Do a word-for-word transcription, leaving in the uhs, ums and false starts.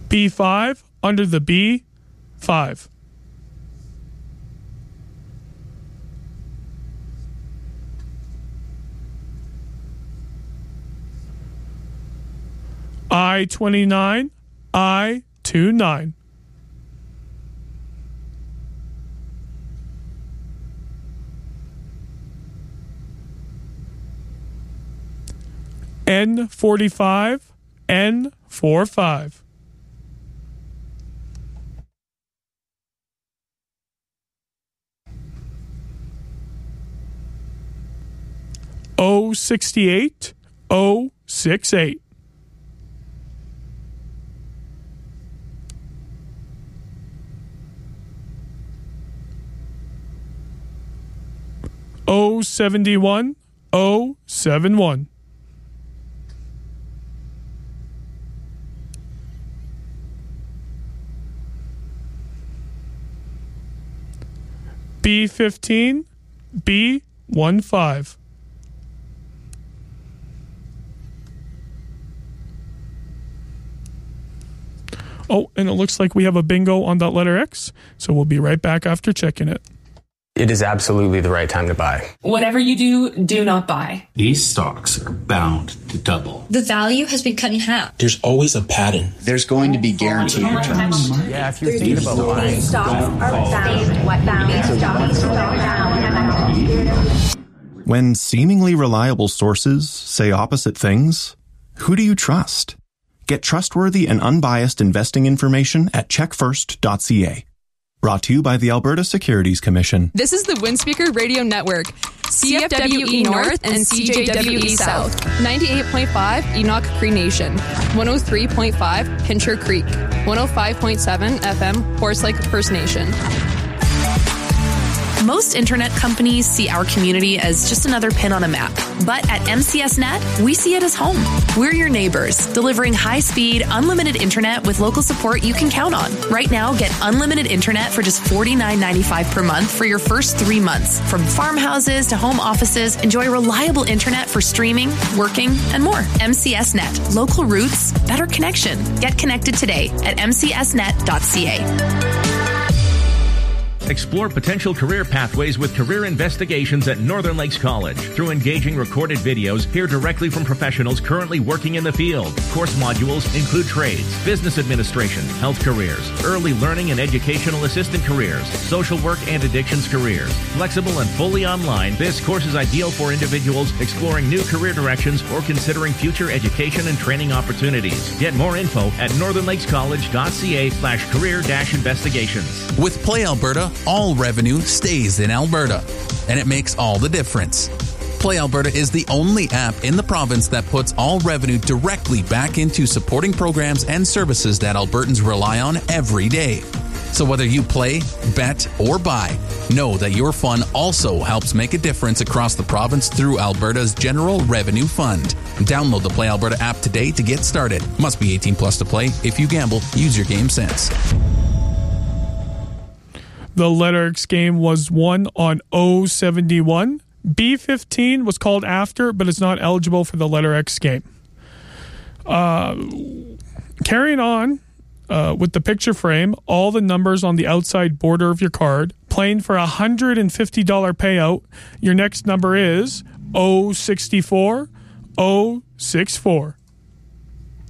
B five, under the B, five. I twenty-nine, I twenty-nine. N forty-five, N forty-five. O sixty-eight, O sixty-eight. O seventy-one, O seventy-one. B fifteen, B fifteen. Oh, and it looks like we have a bingo on that letter X, so we'll be right back after checking it. It is absolutely the right time to buy. Whatever you do, do not buy. These stocks are bound to double. The value has been cut in half. There's always a pattern. There's going to be guaranteed returns. Yeah, if you're thinking about buying, when seemingly reliable sources say opposite things, who do you trust? Get trustworthy and unbiased investing information at check first dot c a. Brought to you by the Alberta Securities Commission. This is the Windspeaker Radio Network. C F W E North and C J W E South. ninety-eight point five Enoch Cree Nation. one oh three point five Pincher Creek. one oh five point seven F M Horse Lake First Nation. Most internet companies see our community as just another pin on a map. But at M C S Net, we see it as home. We're your neighbors, delivering high-speed, unlimited internet with local support you can count on. Right now, get unlimited internet for just forty-nine ninety-five per month for your first three months. From farmhouses to home offices, enjoy reliable internet for streaming, working, and more. M C S Net. Local roots, better connection. Get connected today at m c s net dot c a. Explore potential career pathways with Career Investigations at Northern Lakes College. Through engaging recorded videos, hear directly from professionals currently working in the field. Course modules include trades, business administration, health careers, early learning and educational assistant careers, social work and addictions careers. Flexible and fully online, this course is ideal for individuals exploring new career directions or considering future education and training opportunities. Get more info at northern lakes college dot c a slash career dash investigations. With Play Alberta, all revenue stays in Alberta, and it makes all the difference. Play Alberta is the only app in the province that puts all revenue directly back into supporting programs and services that Albertans rely on every day. So whether you play, bet, or buy, know that your fun also helps make a difference across the province through Alberta's General Revenue Fund. Download the Play Alberta app today to get started. Must be eighteen plus to play. If you gamble, use your game sense. The letter X game was won on O seventy-one. B fifteen was called after, but it's not eligible for the letter X game. Uh, carrying on uh, with the picture frame, all the numbers on the outside border of your card, playing for a one hundred fifty dollars payout. Your next number is O sixty-four, O sixty-four.